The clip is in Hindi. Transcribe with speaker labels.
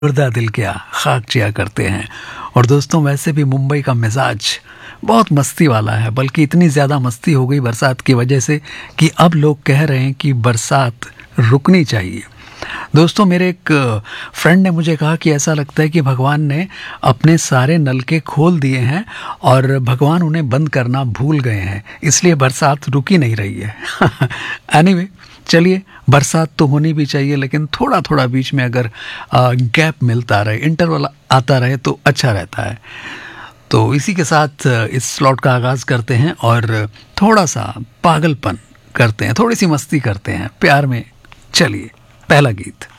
Speaker 1: मुर्दा दिल क्या खाक जिया करते हैं। और दोस्तों वैसे भी मुंबई का मिजाज बहुत मस्ती वाला है, बल्कि इतनी ज़्यादा मस्ती हो गई बरसात की वजह से कि अब लोग कह रहे हैं कि बरसात रुकनी चाहिए। दोस्तों मेरे एक फ्रेंड ने मुझे कहा कि ऐसा लगता है कि भगवान ने अपने सारे नलके खोल दिए हैं और भगवान उन्हें बंद करना भूल गए हैं, इसलिए बरसात रुक ही नहीं रही है। एनीवे चलिए, बरसात तो होनी भी चाहिए, लेकिन थोड़ा थोड़ा बीच में अगर गैप मिलता रहे, इंटरवल आता रहे तो अच्छा रहता है। तो इसी के साथ इस स्लॉट का आगाज़ करते हैं और थोड़ा सा पागलपन करते हैं, थोड़ी सी मस्ती करते हैं प्यार में। चलिए, पहला गीत।